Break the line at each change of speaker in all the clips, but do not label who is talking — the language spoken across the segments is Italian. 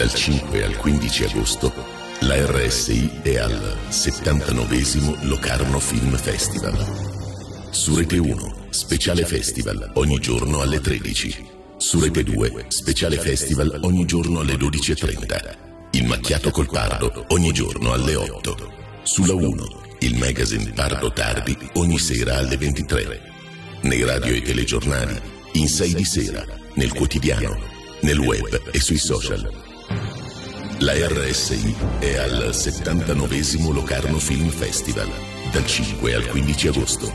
Dal 5 al 15 agosto la RSI è al 79° Locarno Film Festival. Su Rete 1, speciale festival ogni giorno alle 13. Su Rete 2, speciale festival ogni giorno alle 12:30. Il Macchiato col Pardo ogni giorno alle 8. Sulla 1, il magazine Pardo Tardi ogni sera alle 23. Nei radio e telegiornali, in 6 di sera, nel quotidiano, nel web e sui social. La RSI è al 79° Locarno Film Festival, dal 5 al 15 agosto.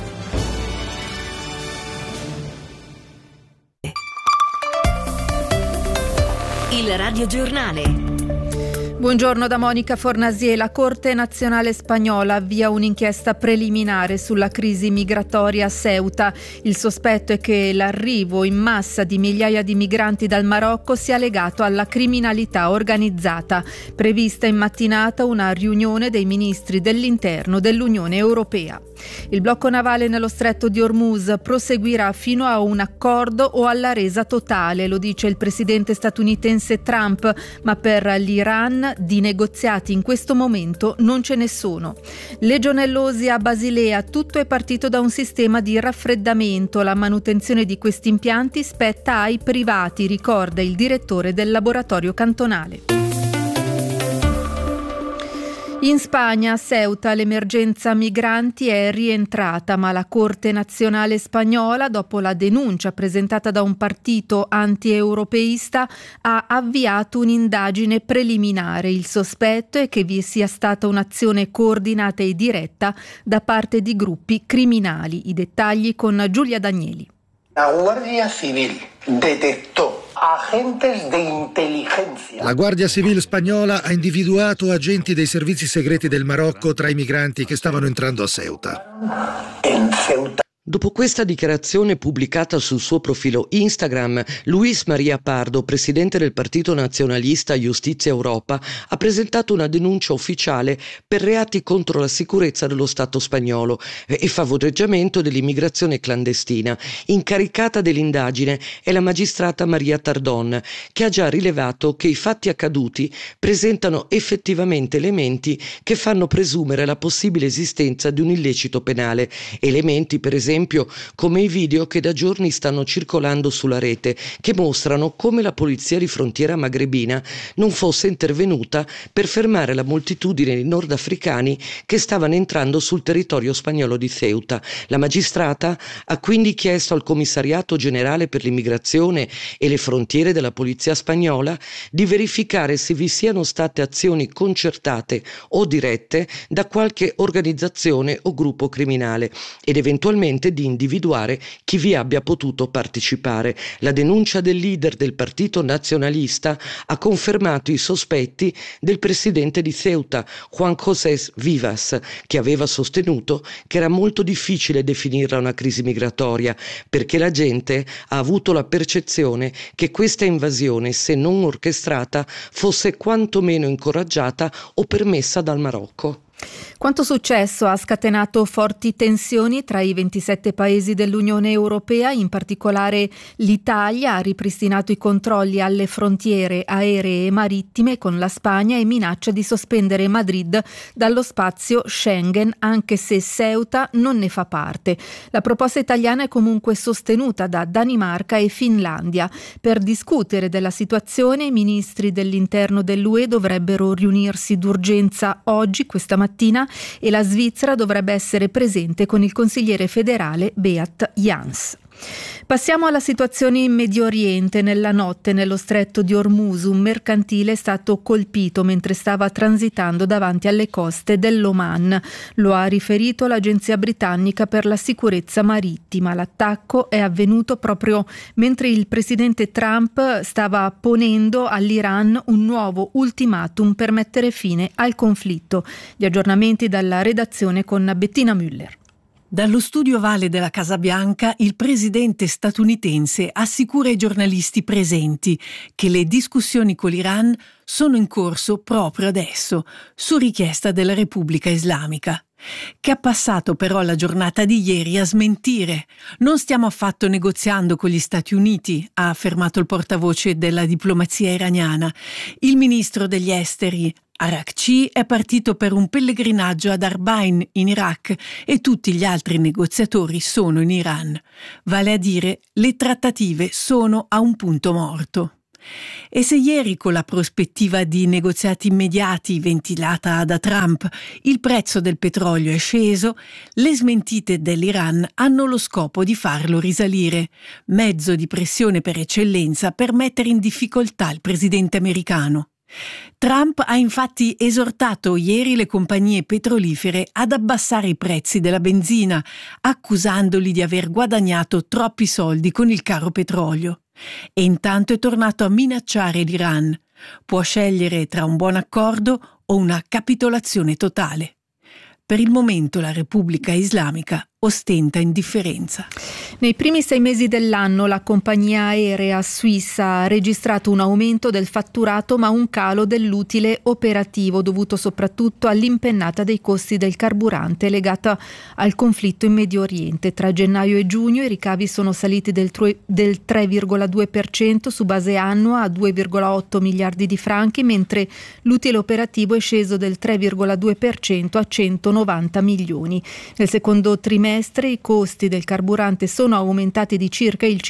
Il radiogiornale.
Buongiorno da Monica Fornasier. La Corte Nazionale Spagnola avvia un'inchiesta preliminare sulla crisi migratoria a Ceuta. Il sospetto è che l'arrivo in massa di migliaia di migranti dal Marocco sia legato alla criminalità organizzata. Prevista in mattinata una riunione dei ministri dell'interno dell'Unione Europea. Il blocco navale nello stretto di Hormuz proseguirà fino a un accordo o alla resa totale, lo dice il presidente statunitense Trump, ma per l'Iran di negoziati in questo momento non ce ne sono. Legionellosi a Basilea, tutto è partito da un sistema di raffreddamento. La manutenzione di questi impianti spetta ai privati, ricorda il direttore del laboratorio cantonale. In Spagna, a Ceuta, l'emergenza migranti è rientrata, ma la Corte Nazionale Spagnola, dopo la denuncia presentata da un partito anti-europeista, ha avviato un'indagine preliminare. Il sospetto è che vi sia stata un'azione coordinata e diretta da parte di gruppi criminali. I dettagli con Giulia Danieli.
La Guardia Civil detectó agentes de inteligencia.
La Guardia Civil spagnola ha individuato agenti dei servizi segreti del Marocco tra i migranti che stavano entrando a Ceuta.
En Ceuta.
Dopo questa dichiarazione pubblicata sul suo profilo Instagram, Luis María Pardo, presidente del partito nazionalista Giustizia Europa, ha presentato una denuncia ufficiale per reati contro la sicurezza dello Stato spagnolo e favoreggiamento dell'immigrazione clandestina. Incaricata dell'indagine è la magistrata Maria Tardón, che ha già rilevato che i fatti accaduti presentano effettivamente elementi che fanno presumere la possibile esistenza di un illecito penale. Elementi, per esempio, come i video che da giorni stanno circolando sulla rete, che mostrano come la polizia di frontiera magrebina non fosse intervenuta per fermare la moltitudine di nordafricani che stavano entrando sul territorio spagnolo di Ceuta. La magistrata ha quindi chiesto al Commissariato Generale per l'Immigrazione e le Frontiere della Polizia Spagnola di verificare se vi siano state azioni concertate o dirette da qualche organizzazione o gruppo criminale ed eventualmente di individuare chi vi abbia potuto partecipare. La denuncia del leader del partito nazionalista ha confermato i sospetti del presidente di Ceuta, Juan José Vivas, che aveva sostenuto che era molto difficile definirla una crisi migratoria, perché la gente ha avuto la percezione che questa invasione, se non orchestrata, fosse quantomeno incoraggiata o permessa dal Marocco.
Quanto successo ha scatenato forti tensioni tra i 27 paesi dell'Unione Europea, in particolare l'Italia ha ripristinato i controlli alle frontiere aeree e marittime con la Spagna e minaccia di sospendere Madrid dallo spazio Schengen, anche se Ceuta non ne fa parte. La proposta italiana è comunque sostenuta da Danimarca e Finlandia. Per discutere della situazione, i ministri dell'interno dell'UE dovrebbero riunirsi d'urgenza oggi, questa mattina, e la Svizzera dovrebbe essere presente con il consigliere federale Beat Jans. Passiamo alla situazione in Medio Oriente. Nella notte nello stretto di Hormuz un mercantile è stato colpito mentre stava transitando davanti alle coste dell'Oman. Lo ha riferito l'agenzia britannica per la sicurezza marittima. L'attacco è avvenuto proprio mentre il presidente Trump stava ponendo all'Iran un nuovo ultimatum per mettere fine al conflitto. Gli aggiornamenti dalla redazione con Bettina Müller.
Dallo studio ovale della Casa Bianca, il presidente statunitense assicura ai giornalisti presenti che le discussioni con l'Iran sono in corso proprio adesso, su richiesta della Repubblica Islamica. che ha passato però la giornata di ieri a smentire. Non stiamo affatto negoziando con gli Stati Uniti, ha affermato il portavoce della diplomazia iraniana. Il ministro degli esteri Araghchi è partito per un pellegrinaggio ad Arbain in Iraq e tutti gli altri negoziatori sono in Iran. Vale a dire, le trattative sono a un punto morto. E se ieri, con la prospettiva di negoziati immediati ventilata da Trump, il prezzo del petrolio è sceso, le smentite dell'Iran hanno lo scopo di farlo risalire, mezzo di pressione per eccellenza per mettere in difficoltà il presidente americano. Trump ha infatti esortato ieri le compagnie petrolifere ad abbassare i prezzi della benzina, accusandoli di aver guadagnato troppi soldi con il caro petrolio. E intanto è tornato a minacciare l'Iran. Può scegliere tra un buon accordo o una capitolazione totale. Per il momento la Repubblica Islamica ostenta indifferenza.
Nei primi 6 mesi dell'anno la compagnia aerea Swiss ha registrato un aumento del fatturato ma un calo dell'utile operativo dovuto soprattutto all'impennata dei costi del carburante legata al conflitto in Medio Oriente. Tra gennaio e giugno i ricavi sono saliti del 3,2% su base annua a 2,8 miliardi di franchi, mentre l'utile operativo è sceso del 3,2% a 190 milioni. Nel secondo trimestre i costi del carburante sono aumentati di circa il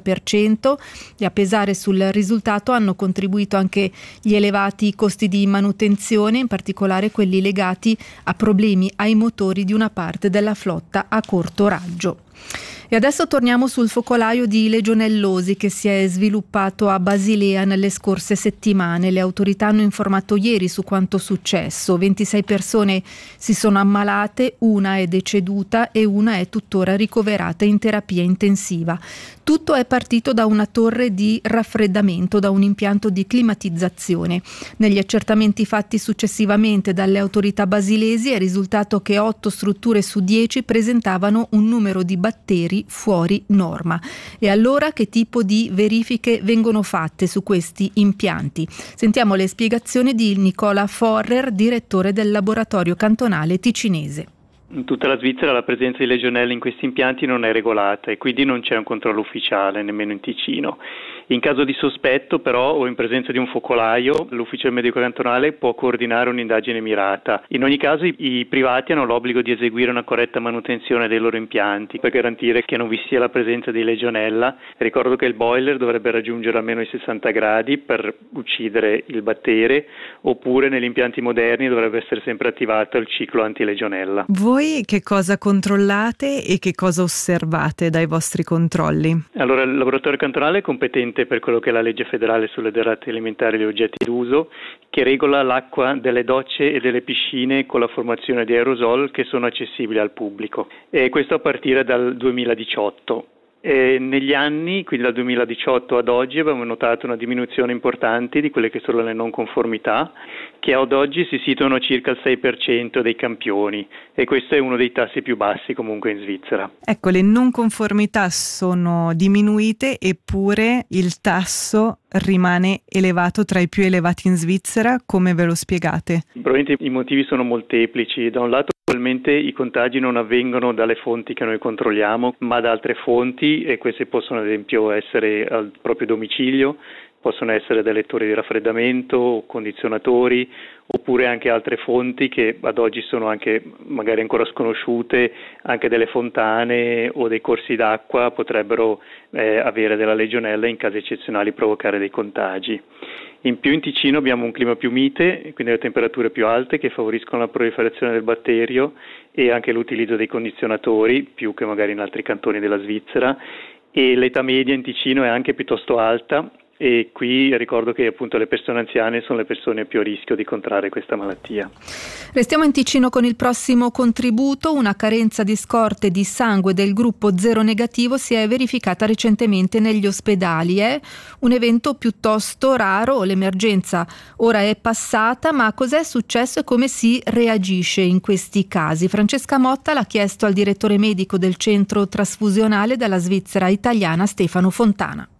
50% e a pesare sul risultato hanno contribuito anche gli elevati costi di manutenzione, in particolare quelli legati a problemi ai motori di una parte della flotta a corto raggio. E adesso torniamo sul focolaio di legionellosi che si è sviluppato a Basilea nelle scorse settimane. Le autorità hanno informato ieri su quanto successo. 26 persone si sono ammalate, una è deceduta e una è tuttora ricoverata in terapia intensiva. Tutto è partito da una torre di raffreddamento, da un impianto di climatizzazione. Negli accertamenti fatti successivamente dalle autorità basilesi è risultato che 8 strutture su 10 presentavano un numero di batteri fuori norma. E allora che tipo di verifiche vengono fatte su questi impianti? Sentiamo le spiegazioni di Nicola Forrer, direttore del laboratorio cantonale ticinese.
In tutta la Svizzera la presenza di legionelle in questi impianti non è regolata e quindi non c'è un controllo ufficiale, nemmeno in Ticino. In caso di sospetto però o in presenza di un focolaio, l'ufficio medico cantonale può coordinare un'indagine mirata. In ogni caso i privati hanno l'obbligo di eseguire una corretta manutenzione dei loro impianti per garantire che non vi sia la presenza di legionella. Ricordo che il boiler dovrebbe raggiungere almeno i 60 gradi per uccidere il battere, oppure negli impianti moderni dovrebbe essere sempre attivato il ciclo antilegionella.
Voi che cosa controllate e che cosa osservate dai vostri controlli?
Allora, il laboratorio cantonale è competente per quello che è la legge federale sulle derrate alimentari e gli oggetti d'uso, che regola l'acqua delle docce e delle piscine con la formazione di aerosol che sono accessibili al pubblico. E questo a partire dal 2018. Negli anni, quindi dal 2018 ad oggi, abbiamo notato una diminuzione importante di quelle che sono le non conformità, che ad oggi si situano circa al 6% dei campioni, e questo è uno dei tassi più bassi comunque in Svizzera.
Ecco, le non conformità sono diminuite, eppure il tasso rimane elevato, tra i più elevati in Svizzera. Come ve lo spiegate?
Probabilmente i motivi sono molteplici. Da un lato probabilmente i contagi non avvengono dalle fonti che noi controlliamo, ma da altre fonti, e queste possono ad esempio essere al proprio domicilio, possono essere dai lettori di raffreddamento, condizionatori, oppure anche altre fonti che ad oggi sono anche magari ancora sconosciute, anche delle fontane o dei corsi d'acqua potrebbero avere della legionella e in casi eccezionali provocare dei contagi. In più in Ticino abbiamo un clima più mite, quindi le temperature più alte che favoriscono la proliferazione del batterio e anche l'utilizzo dei condizionatori, più che magari in altri cantoni della Svizzera, e l'età media in Ticino è anche piuttosto alta. E qui ricordo che appunto le persone anziane sono le persone più a rischio di contrarre questa malattia.
Restiamo in Ticino con il prossimo contributo. Una carenza di scorte di sangue del gruppo zero negativo si è verificata recentemente negli ospedali. È un evento piuttosto raro, l'emergenza ora è passata, ma cos'è successo e come si reagisce in questi casi? Francesca Motta l'ha chiesto al direttore medico del centro trasfusionale della Svizzera italiana Stefano Fontana.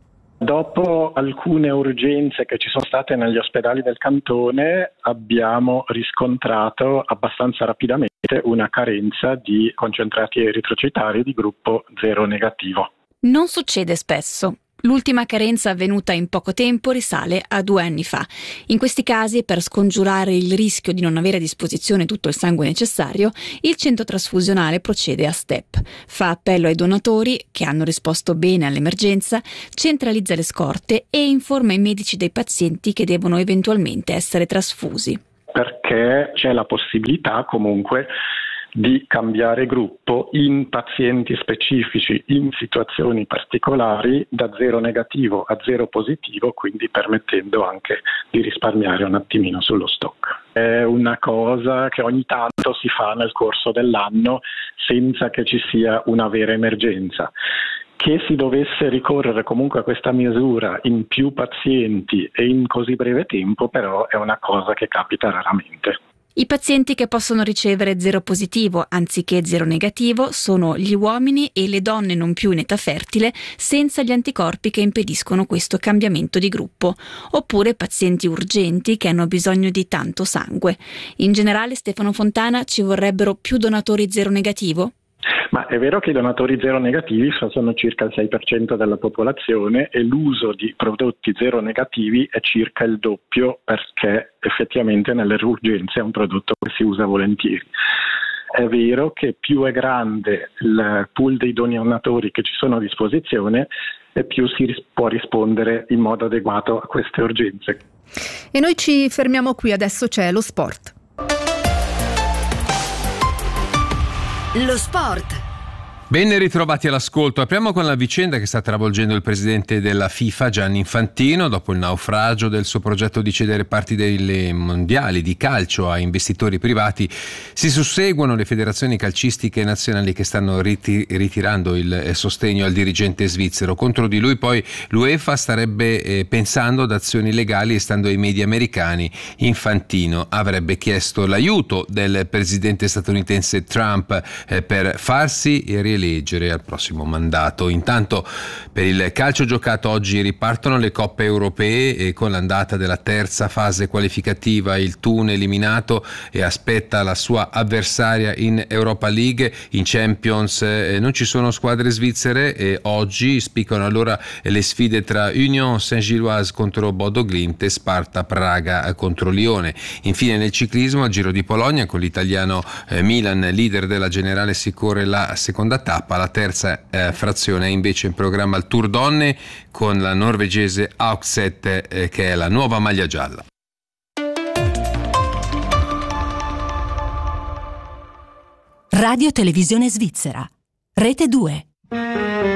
Dopo alcune urgenze che ci sono state negli ospedali del cantone, abbiamo riscontrato abbastanza rapidamente una carenza di concentrati eritrocitari di gruppo 0 negativo.
Non succede spesso. L'ultima carenza avvenuta in poco tempo risale a 2 anni fa. In questi casi, per scongiurare il rischio di non avere a disposizione tutto il sangue necessario, il centro trasfusionale procede a step. Fa appello ai donatori, che hanno risposto bene all'emergenza, centralizza le scorte e informa i medici dei pazienti che devono eventualmente essere trasfusi.
Perché c'è la possibilità comunque di cambiare gruppo in pazienti specifici, in situazioni particolari, da 0 negativo a 0 positivo, quindi permettendo anche di risparmiare un attimino sullo stock. È una cosa che ogni tanto si fa nel corso dell'anno senza che ci sia una vera emergenza. Che si dovesse ricorrere comunque a questa misura in più pazienti e in così breve tempo, però è una cosa che capita raramente.
I pazienti che possono ricevere 0 positivo anziché 0 negativo sono gli uomini e le donne non più in età fertile senza gli anticorpi che impediscono questo cambiamento di gruppo, oppure pazienti urgenti che hanno bisogno di tanto sangue. In generale, Stefano Fontana, ci vorrebbero più donatori 0 negativo?
Ma è vero che i donatori 0 negativi sono circa il 6% della popolazione e l'uso di prodotti 0 negativi è circa il doppio, perché effettivamente nelle urgenze è un prodotto che si usa volentieri. È vero che più è grande il pool dei donatori che ci sono a disposizione e più si può rispondere in modo adeguato a queste urgenze.
E noi ci fermiamo qui, adesso c'è lo sport.
Lo sport.
Ben ritrovati all'ascolto. Apriamo con la vicenda che sta travolgendo il presidente della FIFA, Gianni Infantino, dopo il naufragio del suo progetto di cedere parti delle mondiali di calcio a investitori privati. Si susseguono le federazioni calcistiche nazionali che stanno ritirando il sostegno al dirigente svizzero. Contro di lui poi l'UEFA starebbe pensando ad azioni legali, e stando ai media americani Infantino avrebbe chiesto l'aiuto del presidente statunitense Trump per farsi rieleggere al prossimo mandato. Intanto per il calcio giocato oggi ripartono le coppe europee e con l'andata della terza fase qualificativa il Thun eliminato e aspetta la sua avversaria in Europa League. In Champions non ci sono squadre svizzere e oggi spiccano allora le sfide tra Union Saint-Gilloise contro Bodo Glimt e Sparta Praga contro Lione. Infine nel ciclismo al Giro di Polonia con l'italiano Milan leader della generale si corre la seconda tappa. La terza frazione è invece in programma il Tour Donne con la norvegese Aukset che è la nuova maglia gialla.
Radio Televisione Svizzera, Rete 2.